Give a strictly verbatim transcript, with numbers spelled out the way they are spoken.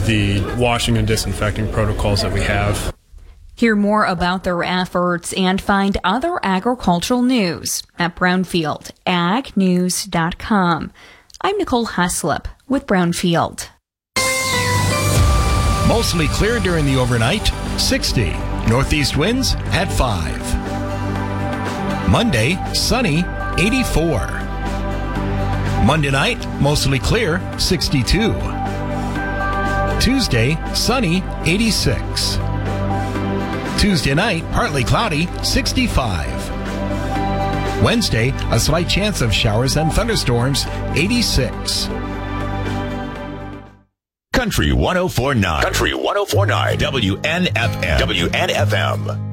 the washing and disinfecting protocols that we have. Hear more about their efforts and find other agricultural news at brownfield ag news dot com. I'm Nicole Heslop with Brownfield. Mostly clear during the overnight, sixty. Northeast winds at five. Monday, sunny, eighty-four. Monday night, mostly clear, sixty-two. Tuesday, sunny, eighty-six. Tuesday night, partly cloudy, sixty-five. Wednesday, a slight chance of showers and thunderstorms, eighty-six. Country one oh four point nine. Country one oh four point nine. W N F M. W N F M.